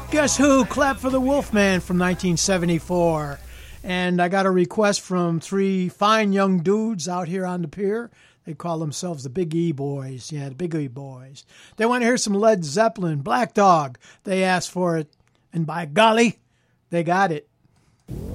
Guess who? Clap for the Wolfman from 1974. And I got a request from three fine young dudes out here on the pier. They call themselves the Big E Boys. Yeah, the Big E Boys. They want to hear some Led Zeppelin, Black Dog. They asked for it. And by golly, they got it.